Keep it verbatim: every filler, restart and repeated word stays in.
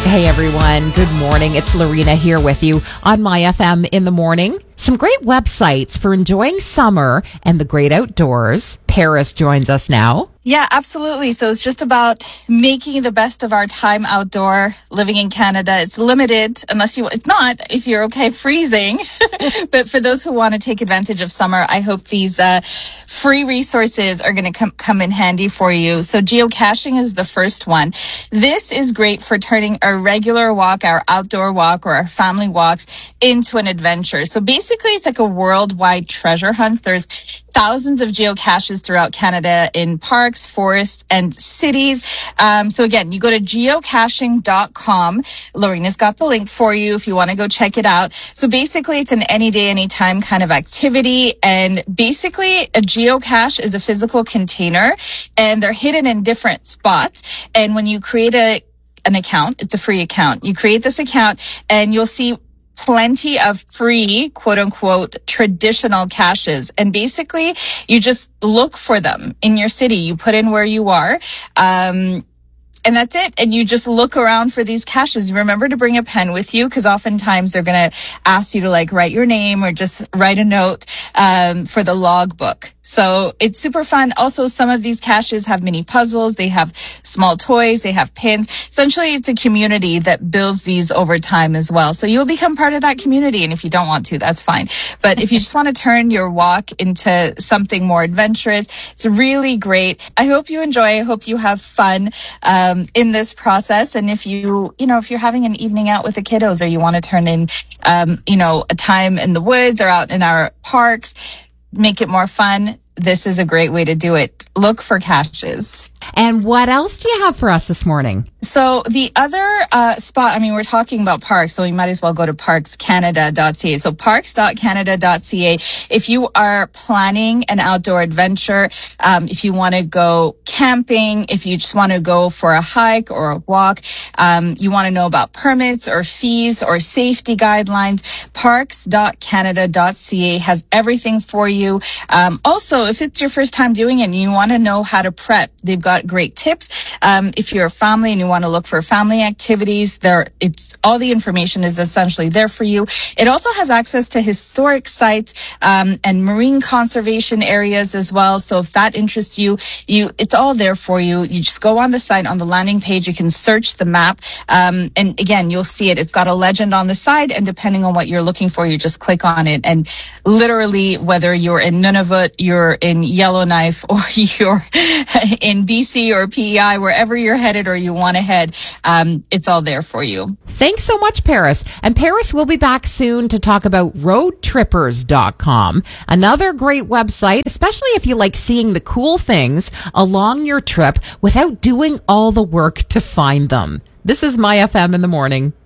Hey everyone, good morning. It's Lorena here with you on My F M in the morning. Some great websites for enjoying summer and the great outdoors. Paris joins us now. Yeah, absolutely. So it's just about making the best of our time outdoor, living in Canada. It's limited unless you, it's not if you're okay freezing. But for those who want to take advantage of summer, I hope these uh, free resources are going to come, come in handy for you. So geocaching is the first one. This is great for turning a regular walk, our outdoor walk or our family walks into an adventure. So basically it's like a worldwide treasure hunt. There's thousands of geocaches throughout Canada in parks, forests, and cities. Um, so again, you go to geocaching dot com. Lorena's got the link for you if you want to go check it out. So basically, it's an any day, anytime kind of activity. And basically, a geocache is a physical container, and they're hidden in different spots. And when you create a an account, it's a free account. You create this account, and you'll see plenty of free, quote unquote, traditional caches. And basically, you just look for them in your city. You put in where you are. Um, And that's it. And you just look around for these caches. Remember to bring a pen with you because oftentimes they're going to ask you to like write your name or just write a note um, for the logbook. So it's super fun. Also, some of these caches have mini puzzles. They have small toys. They have pins. Essentially, it's a community that builds these over time as well. So you'll become part of that community. And if you don't want to, that's fine. But if you just want to turn your walk into something more adventurous, it's really great. I hope you enjoy. I hope you have fun um, in this process. And if you, you know, if you're having an evening out with the kiddos or you want to turn in, um, you know, a time in the woods or out in our parks, make it more fun, this is a great way to do it. Look for caches. And what else do you have for us this morning? So the other uh, spot, I mean, we're talking about parks, so we might as well go to parks canada dot c a. So parks dot canada dot c a. If you are planning an outdoor adventure, um, if you want to go camping, if you just want to go for a hike or a walk, um, you want to know about permits or fees or safety guidelines, parks dot canada dot c a has everything for you. Um, also, if it's your first time doing it and you want to know how to prep, they've got great tips. Um, if you're a family and you want to look for family activities, there, it's all the information is essentially there for you. It also has access to historic sites um, and marine conservation areas as well. So if that interests you, you it's all there for you. You just go on the site, on the landing page, you can search the map, um, and again, you'll see it. It's got a legend on the side, and depending on what you're looking for, you just click on it. And literally, whether you're in Nunavut, you're in Yellowknife, or you're in B C or P E I, wherever you're headed or you want to head, um, it's all there for you. Thanks so much, Paris. And Paris will be back soon to talk about road trippers dot com, another great website, especially if you like seeing the cool things along your trip without doing all the work to find them. This is My F M in the morning.